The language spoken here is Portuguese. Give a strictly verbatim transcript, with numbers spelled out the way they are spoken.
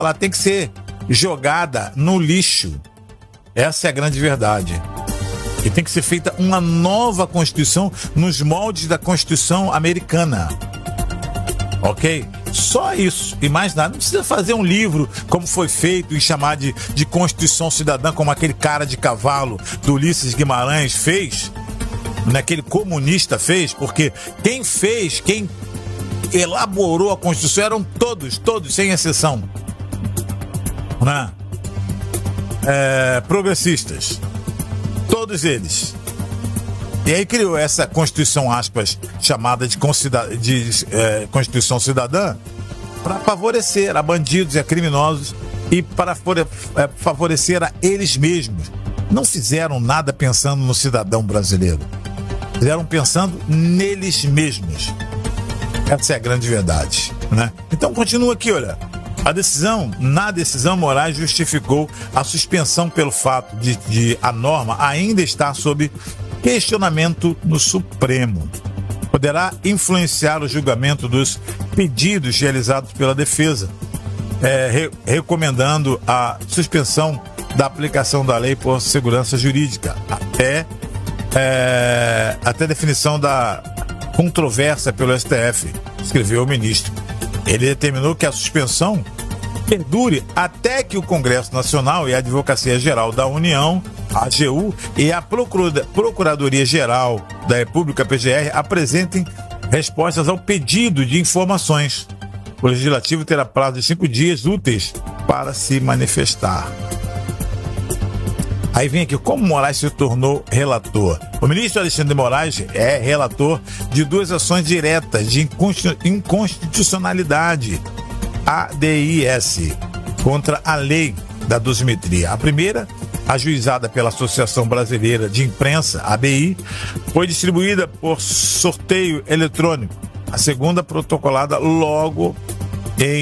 ela tem que ser jogada no lixo. Essa é a grande verdade. E tem que ser feita uma nova Constituição nos moldes da Constituição americana. Ok? Só isso e mais nada. Não precisa fazer um livro como foi feito e chamar de, de Constituição Cidadã, como aquele cara de cavalo do Ulisses Guimarães fez, naquele comunista fez, porque quem fez, quem elaborou a Constituição eram todos, todos, sem exceção, né? É, progressistas. Todos eles. E aí criou essa Constituição, aspas, chamada de, de é, Constituição Cidadã, para favorecer a bandidos e a criminosos e para é, favorecer a eles mesmos. Não fizeram nada pensando no cidadão brasileiro. Fizeram pensando neles mesmos. Essa é a grande verdade, né? Então continua aqui, olha. A decisão, na decisão, Moraes justificou a suspensão pelo fato de, de a norma ainda estar sob questionamento no Supremo. Poderá influenciar o julgamento dos pedidos realizados pela defesa, é, re, recomendando a suspensão da aplicação da lei por segurança jurídica, até, é, até definição da controvérsia pelo S T F, escreveu o ministro. Ele determinou que a suspensão perdure até que o Congresso Nacional e a Advocacia Geral da União, a AGU, e a Procuradoria-Geral da República, P G R, apresentem respostas ao pedido de informações. O Legislativo terá prazo de cinco dias úteis para se manifestar. Aí vem aqui, como Moraes se tornou relator? O ministro Alexandre de Moraes é relator de duas ações diretas de inconstitucionalidade, A D I S, contra a lei da dosimetria. A primeira, ajuizada pela Associação Brasileira de Imprensa, A B I, foi distribuída por sorteio eletrônico. A segunda, protocolada logo em